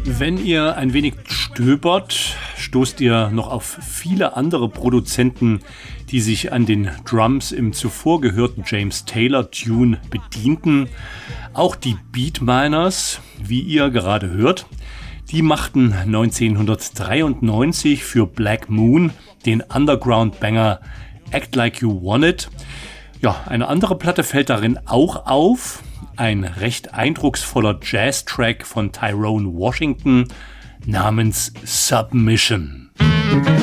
Wenn ihr ein wenig stöbert, stoßt ihr noch auf viele andere Produzenten, die sich an den Drums im zuvor gehörten James Taylor Tune bedienten. Auch die Beatminers, wie ihr gerade hört, die machten 1993 für Black Moon den Underground-Banger Act Like You Want It. Ja, eine andere Platte fällt darin auch auf. Ein recht eindrucksvoller Jazz-Track von Tyrone Washington namens Submission.